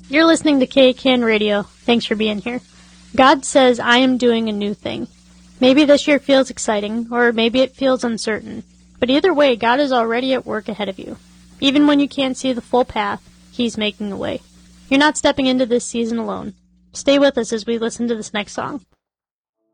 You're listening to KCAN Radio. Thanks for being here. God says, I am doing a new thing. Maybe this year feels exciting, or maybe it feels uncertain. But either way, God is already at work ahead of you. Even when you can't see the full path, He's making a way. You're not stepping into this season alone. Stay with us as we listen to this next song.